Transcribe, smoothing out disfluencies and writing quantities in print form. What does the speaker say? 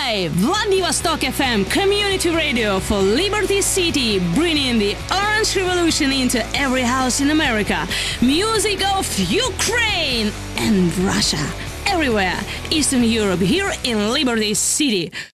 by Vladivostok FM Community Radio for Liberty City, bringing the Orange Revolution into every house in America. Music of Ukraine and Russia. Everywhere, Eastern Europe, here in Liberty City.